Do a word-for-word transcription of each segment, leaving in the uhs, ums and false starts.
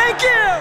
Thank you!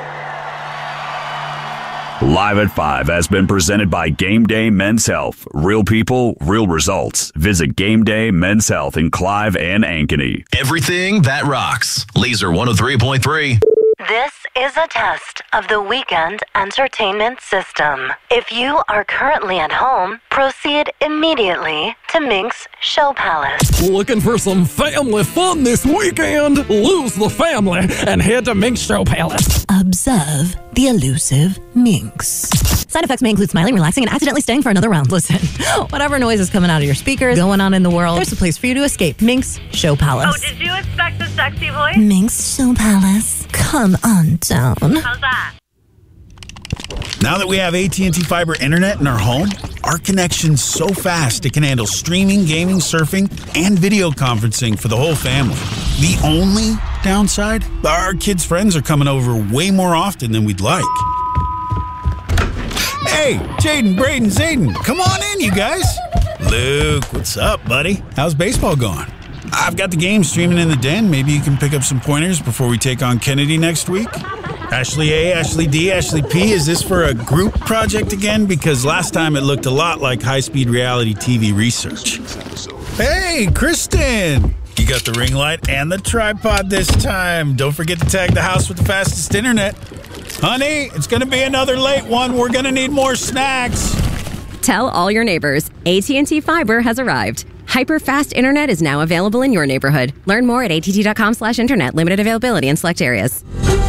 Live at five has been presented by Game Day Men's Health. Real people, real results. Visit Game Day Men's Health in Clive and Ankeny. Everything that rocks. Laser one oh three point three. This is a test of the weekend entertainment system. If you are currently at home, proceed immediately to Mink's Show Palace. Looking for some family fun this weekend? Lose the family and head to Mink's Show Palace. Observe the elusive Minx. Side effects may include smiling, relaxing, and accidentally staying for another round. Listen, whatever noise is coming out of your speakers, going on in the world, there's a place for you to escape. Mink's Show Palace. Oh, did you expect a sexy voice? Mink's Show Palace. Come on down. How's that? Now that we have A T and T Fiber Internet in our home, our connection's so fast it can handle streaming, gaming, surfing, and video conferencing for the whole family. The only downside? Our kids' friends are coming over way more often than we'd like. Hey, Jaden, Braden, Zayden, come on in, you guys. Luke, what's up, buddy? How's baseball going? I've got the game streaming in the den. Maybe you can pick up some pointers before we take on Kennedy next week. Ashley A, Ashley D, Ashley P, is this for a group project again? Because last time it looked a lot like high-speed reality T V research. Hey, Kristen! You got the ring light and the tripod this time. Don't forget to tag the house with the fastest internet. Honey, it's going to be another late one. We're going to need more snacks. Tell all your neighbors, A T and T Fiber has arrived. Hyper-fast internet is now available in your neighborhood. Learn more at att.com slash internet. Limited availability in select areas.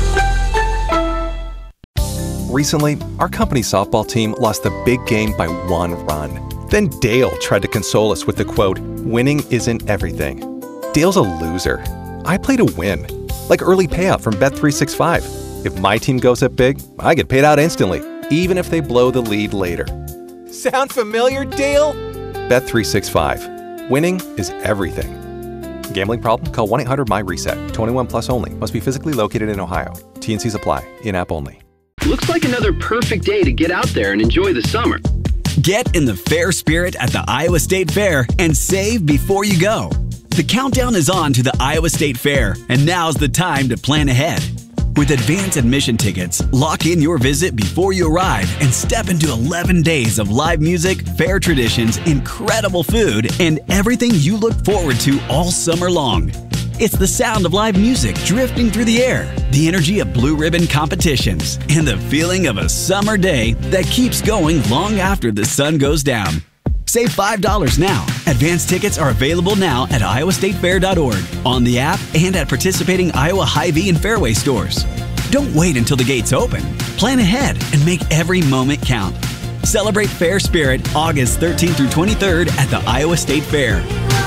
Recently, our company's softball team lost the big game by one run. Then Dale tried to console us with the quote, "Winning isn't everything." Dale's a loser. I play to win. Like early payout from Bet three sixty-five. If my team goes up big, I get paid out instantly, even if they blow the lead later. Sound familiar, Dale? Bet three sixty-five. Winning is everything. Gambling problem? Call one eight hundred M Y reset. twenty-one plus only. Must be physically located in Ohio. T and Cs apply. In-app only. Looks like another perfect day to get out there and enjoy the summer. Get in the fair spirit at the Iowa State Fair and save before you go. The countdown is on to the Iowa State Fair, and now's the time to plan ahead. With advance admission tickets, lock in your visit before you arrive and step into eleven days of live music, fair traditions, incredible food, and everything you look forward to all summer long. It's the sound of live music drifting through the air, the energy of blue ribbon competitions, and the feeling of a summer day that keeps going long after the sun goes down. Save five dollars now. Advance tickets are available now at iowa state fair dot org, on the app, and at participating Iowa Hy-Vee and Fairway stores. Don't wait until the gates open. Plan ahead and make every moment count. Celebrate Fair Spirit August thirteenth through twenty-third at the Iowa State Fair.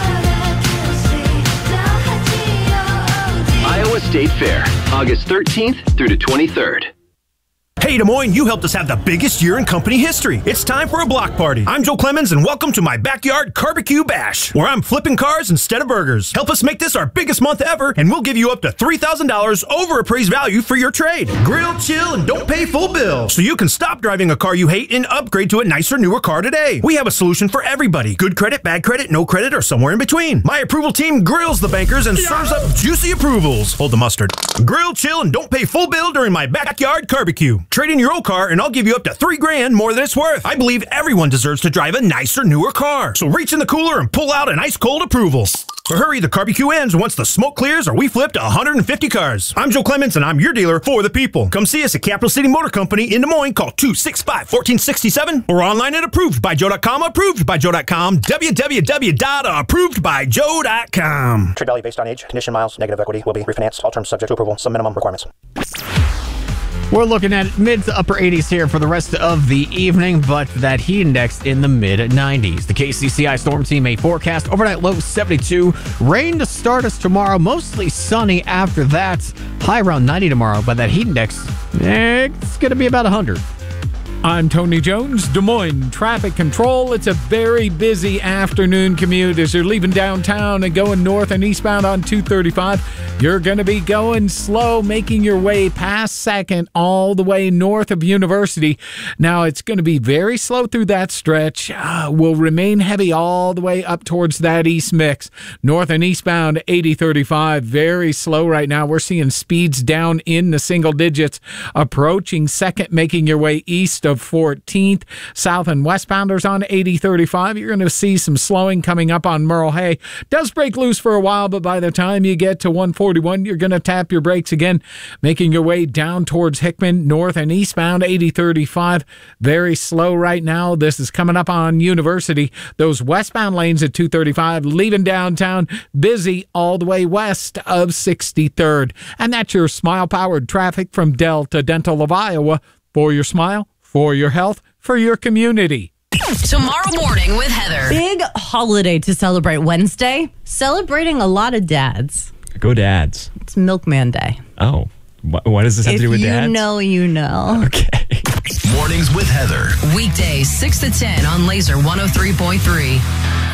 Iowa State Fair, August thirteenth through the twenty-third. Hey Des Moines, you helped us have the biggest year in company history. It's time for a block party. I'm Joe Clemens and welcome to my backyard barbecue bash, where I'm flipping cars instead of burgers. Help us make this our biggest month ever and we'll give you up to three thousand dollars over appraised value for your trade. Grill, chill, and don't pay full bill, so you can stop driving a car you hate and upgrade to a nicer, newer car today. We have a solution for everybody. Good credit, bad credit, no credit, or somewhere in between. My approval team grills the bankers and serves up juicy approvals. Hold the mustard. Grill, chill, and don't pay full bill during my backyard barbecue. Trade in your old car and I'll give you up to three grand more than it's worth. I believe everyone deserves to drive a nicer, newer car. So reach in the cooler and pull out an ice cold approval. But hurry, the barbecue ends once the smoke clears or we flipped one hundred fifty cars. I'm Joe Clemens and I'm your dealer for the people. Come see us at Capital City Motor Company in Des Moines. Call two six five, one four six seven or online at approved by joe dot com. approved by joe dot com. w w w dot approved by joe dot com. Trade value based on age, condition, miles, negative equity will be refinanced. All terms subject to approval. Some minimum requirements. We're looking at mid to upper eighties here for the rest of the evening, but that heat index in the mid nineties. The K C C I Storm Team A forecast, overnight low seventy-two. Rain to start us tomorrow, mostly sunny after that. High around ninety tomorrow, but that heat index, eh, it's going to be about one hundred. I'm Tony Jones, Des Moines Traffic Control. It's a very busy afternoon commute as you're leaving downtown and going north and eastbound on two thirty-five. You're going to be going slow, making your way past Second all the way north of University. Now, it's going to be very slow through that stretch. Uh, will remain heavy all the way up towards that east mix. North and eastbound eighty thirty-five, very slow right now. We're seeing speeds down in the single digits, approaching Second, making your way east of fourteenth. South and westbounders on eighty thirty-five, you're going to see some slowing coming up on Merle Hay. Does break loose for a while, but by the time you get to one forty-one, you're going to tap your brakes again, making your way down towards Hickman. North and eastbound eighty thirty-five, very slow right now. This is coming up on University. Those westbound lanes at two thirty-five, leaving downtown, busy all the way west of sixty-third. And that's your smile-powered traffic from Delta Dental of Iowa. For your smile, for your health, for your community. Tomorrow morning with Heather. Big holiday to celebrate Wednesday. Celebrating a lot of dads. Go dads. It's Milkman Day. Oh. What, what does this have if to do with you dads? You know, you know. Okay. Mornings with Heather. Weekdays six to ten on Laser one oh three point three.